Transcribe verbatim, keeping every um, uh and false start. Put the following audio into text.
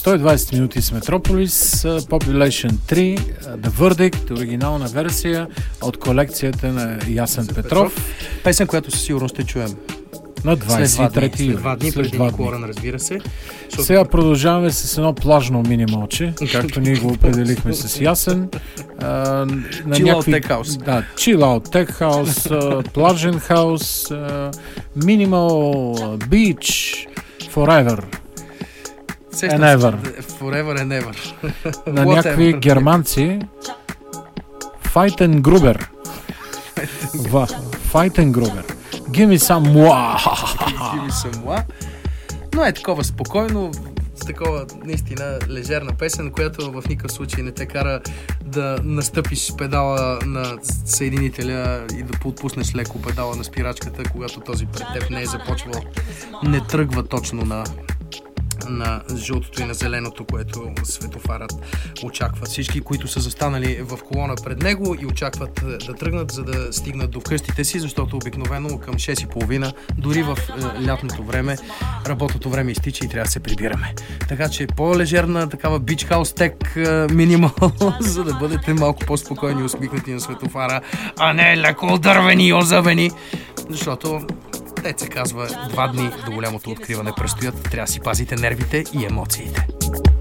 сто и двадесет минути с Метрополис, Population три, The Verdict, оригинална версия от колекцията на Ясен Петров. Песен, която със сигурност ще чуем на двадесет и трети след два дни, след преди Никоран, разбира се. Защото... Сега продължаваме с едно плажно минималче, както ние го определихме с Ясен. А, на Chill някакви... Out Tech House. Да, Chill Out Tech House, плажен хаус, Minimal Beach, Forever. And ever. Forever and ever. На някакви германци. Файтенгрубер. Файтенгрубер. Give me some moi. Give me some moi. Но е такова спокойно, с такова наистина лежерна песен, която в никакъв случай не те кара да настъпиш педала на съединителя и да поотпуснеш леко педала на спирачката, когато този пред теб не е започвал, не тръгва точно на на жълтото и на зеленото, което светофарът очаква. Всички, които са застанали в колона пред него и очакват да тръгнат, за да стигнат до вкъщите си, защото обикновено към шест и половина, дори в е, лятното време, работното време изтича и трябва да се прибираме. Така че по-лежерна такава Beach House Tech минимал, за да бъдете малко по-спокойни, усмихнати на светофара, а не леко дървени и озъвени, защото те се казва, два дни до голямото откриване предстоят. Трябва да си пазите нервите и емоциите.